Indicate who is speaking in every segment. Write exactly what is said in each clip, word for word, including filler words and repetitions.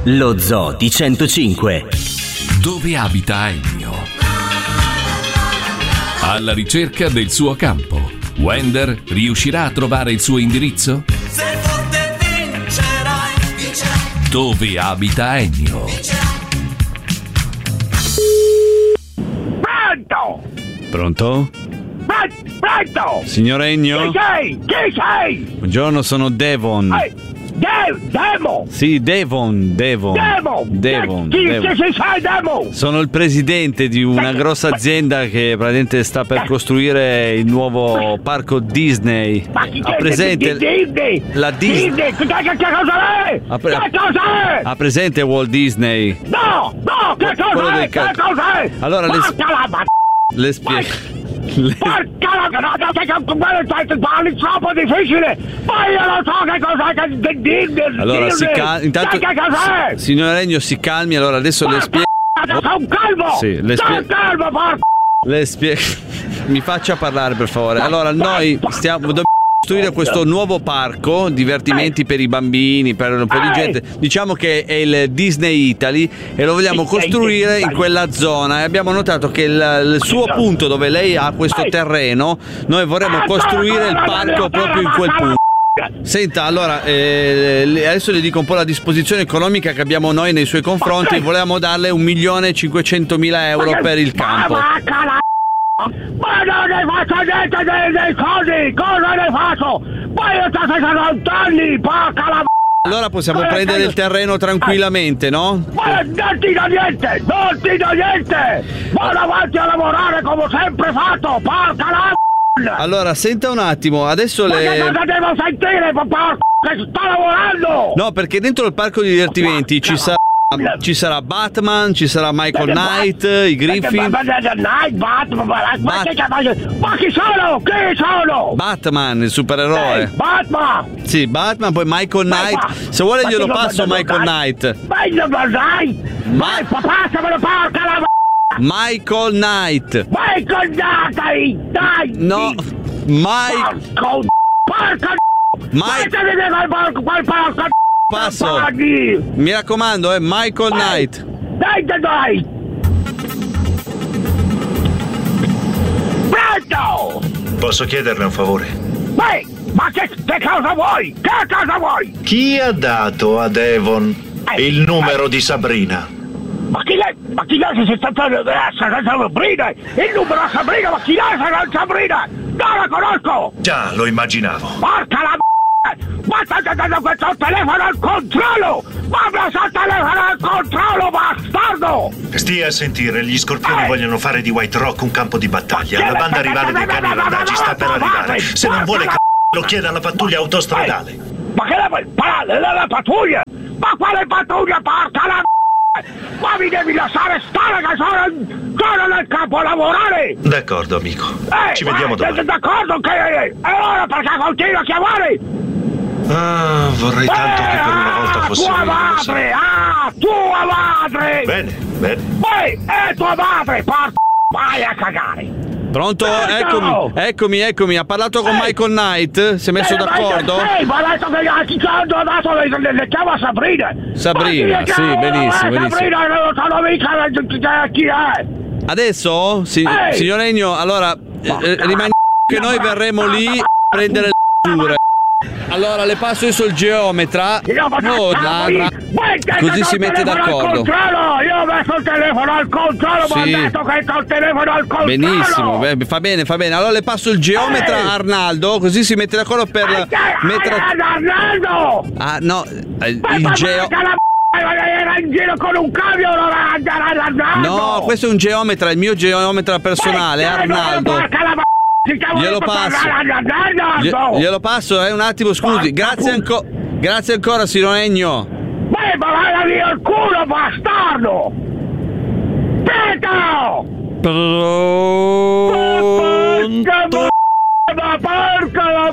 Speaker 1: Lo Zoo di centocinque.
Speaker 2: Dove abita Ennio? Alla ricerca del suo campo. Wender riuscirà a trovare il suo indirizzo?
Speaker 3: Se forte vincerai, vincerai.
Speaker 2: Dove abita Ennio?
Speaker 4: Pronto?
Speaker 5: Pronto?
Speaker 4: Pronto?
Speaker 5: Signor Ennio?
Speaker 4: Chi sei? Chi sei?
Speaker 5: Buongiorno, sono Devon.
Speaker 4: Eh, De- Demo?
Speaker 5: Sì, Devon, Devon.
Speaker 4: Demo?
Speaker 5: Devon,
Speaker 4: Chi,
Speaker 5: Devon.
Speaker 4: chi sei, Demo?
Speaker 5: Sono il presidente di una grossa azienda che praticamente sta per costruire il nuovo parco Disney.
Speaker 4: Ma chi
Speaker 5: Ha
Speaker 4: è?
Speaker 5: presente
Speaker 4: Disney?
Speaker 5: la Disney?
Speaker 4: Disney? Che, che, che cosa è?
Speaker 5: Ha pre-
Speaker 4: Che cosa è?
Speaker 5: Ha presente Walt Disney?
Speaker 4: No, no, che
Speaker 5: Quello
Speaker 4: cosa è?
Speaker 5: del
Speaker 4: Che
Speaker 5: cal-
Speaker 4: cosa è?
Speaker 5: Allora, le-
Speaker 4: Porca la ma...
Speaker 5: Le spiego.
Speaker 4: Porca la no, no, che quello parli troppo difficile. Ma io non so che cos'è che che Disney.
Speaker 5: Allora si
Speaker 4: Disney.
Speaker 5: calmi. Intanto,
Speaker 4: Che cos'è?
Speaker 5: signor Ennio, si calmi. Allora adesso le spiego.
Speaker 4: Sono un calvo!
Speaker 5: Sì, le
Speaker 4: Sono
Speaker 5: spie-
Speaker 4: un calvo, porca!
Speaker 5: Le spiego. Mi faccia parlare, per favore. Allora, noi stiamo. Dobbiamo costruire questo nuovo parco, divertimenti per i bambini, per un po' di gente. Diciamo che è il Disney Italy e lo vogliamo costruire in quella zona. E abbiamo notato che il, il suo punto dove lei ha questo terreno, noi vorremmo costruire il parco proprio in quel punto. Senta, allora, eh, adesso le dico un po' la disposizione economica che abbiamo noi nei suoi confronti. Volevamo darle un milione e cinquecentomila euro per il campo.
Speaker 4: Ma non ne faccio niente dei, dei cosi! Cosa ne faccio? Ma io sto sessanta anni, porca la
Speaker 5: Allora possiamo
Speaker 4: Ma
Speaker 5: prendere il terreno tranquillamente, no?
Speaker 4: Ma non ti do niente! Non ti do niente! Vado avanti a lavorare come ho sempre fatto, porca la
Speaker 5: Allora, senta un attimo, adesso
Speaker 4: Ma che
Speaker 5: le...
Speaker 4: cosa devo sentire, porca che sto lavorando!
Speaker 5: No, perché dentro il parco di divertimenti ci sarà, ci sarà Batman, ci sarà Michael Knight, i Griffin.
Speaker 4: Ma chi sono? Chi sono?
Speaker 5: Batman, il supereroe.
Speaker 4: Batman!
Speaker 5: Sì, Batman, poi Michael Knight. Se vuole glielo passo Michael Knight.
Speaker 4: Meglio dai! Vai, passamelo, porca la
Speaker 5: Michael Knight.
Speaker 4: Michael dai! Dai!
Speaker 5: No, Mike.
Speaker 4: Porco! Porca
Speaker 5: Mike.
Speaker 4: Qual porca
Speaker 5: Passo. Mi raccomando, eh, Michael Knight.
Speaker 4: Dai, dai, dai! Pronto!
Speaker 6: Posso chiederle un favore?
Speaker 4: Beh, ma che, che cosa vuoi? Che cosa vuoi?
Speaker 6: Chi ha dato a Devon il numero di Sabrina?
Speaker 4: Ma chi è? Ma chi è se sta facendo Sabrina? Il numero a Sabrina, ma chi è se non Sabrina? Non la conosco!
Speaker 6: Già, lo immaginavo.
Speaker 4: Porca la ma stai dando questo telefono al controllo! Ma mi sta telefono al controllo, bastardo!
Speaker 6: Stia a sentire, gli scorpioni eh. vogliono fare di White Rock un campo di battaglia. La banda rivale dei cani randaggi sta per arrivare. Se non vuole c***o, lo chiede alla pattuglia autostradale.
Speaker 4: Ma che la vuoi? La, la pattuglia? Ma quale pattuglia, porca la ma mi devi lasciare stare che sono, sono nel campo a lavorare!
Speaker 6: D'accordo, amico.
Speaker 4: Eh,
Speaker 6: Ci vediamo
Speaker 4: eh,
Speaker 6: domani.
Speaker 4: D'accordo che... E allora perché continua a chiamare?
Speaker 6: Ah, vorrei tanto
Speaker 4: eh,
Speaker 6: che per una volta fosse
Speaker 4: tua
Speaker 6: vero,
Speaker 4: madre! Ah, tua madre!
Speaker 6: Bene, bene.
Speaker 4: Poi è tua madre, porca... Vai a cagare!
Speaker 5: Pronto? Eccomi, eccomi, eccomi. Ha parlato con Michael Knight? Si è messo
Speaker 4: Eh,
Speaker 5: d'accordo?
Speaker 4: Sì, ma ha detto che a chi ha dato le, le, le chiama Sabrina.
Speaker 5: Sabrina, sì, benissimo, benissimo.
Speaker 4: Sabrina non sono mica chi è.
Speaker 5: Adesso, si,
Speaker 4: Ehi!
Speaker 5: signor Ennio, allora eh, rimane che noi verremo lì a prendere le misure. Allora le passo adesso il geometra. Oh, ladra. Così si mette d'accordo.
Speaker 4: Io ho messo il telefono al controllo, ma ho detto che ho il telefono al controllo.
Speaker 5: Benissimo, beh, fa bene, fa bene. Allora le passo il geometra a Arnaldo, così si mette d'accordo per la metra...
Speaker 4: Arnaldo!
Speaker 5: Ah, no, il geo...
Speaker 4: Era in giro con un camion, non era Arnaldo!
Speaker 5: No, questo è un geometra, il mio geometra personale, Arnaldo. Glielo passo. Gli- glielo passo, eh, un attimo, scusi. Grazie ancora. Grazie ancora, signor Ennio.
Speaker 4: Beh, ma vai a via il culo, bastardo! Pito!
Speaker 5: Pronto?
Speaker 4: Ma porca la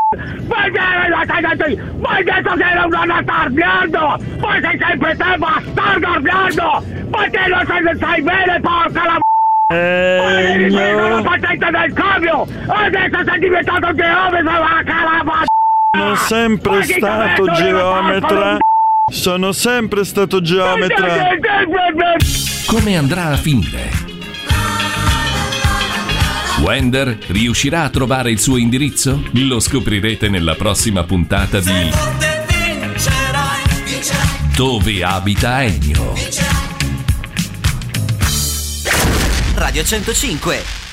Speaker 4: ma hai detto che era una nata Arnaldo! Ma sei sempre te, bastardo Arnaldo! Ma te lo sai, sai bene, porca la
Speaker 5: Eh,
Speaker 4: no. La patente del cambio! Adesso sei diventato geometra, la calama!
Speaker 7: Sono sempre stato geometra. Sono sempre stato geometra.
Speaker 2: Come andrà a finire? Wender riuscirà a trovare il suo indirizzo? Lo scoprirete nella prossima puntata di Dove abita Ennio.
Speaker 1: Radio centocinque.